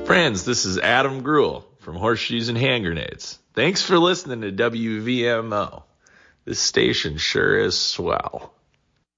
Friends, this is Adam Gruhl from Horseshoes and Hand Grenades. Thanks for listening to WVMO. This station sure is swell.